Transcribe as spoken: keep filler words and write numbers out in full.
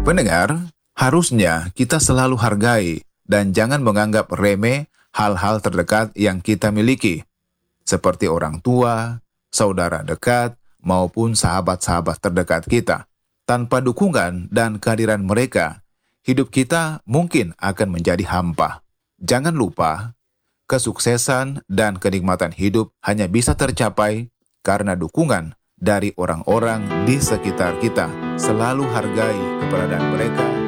Pendengar, harusnya kita selalu hargai dan jangan menganggap remeh hal-hal terdekat yang kita miliki, seperti orang tua, saudara dekat, maupun sahabat-sahabat terdekat kita. Tanpa dukungan dan kehadiran mereka, hidup kita mungkin akan menjadi hampa. Jangan lupa, kesuksesan dan kenikmatan hidup hanya bisa tercapai karena dukungan dari orang-orang di sekitar kita. Selalu hargai keberadaan mereka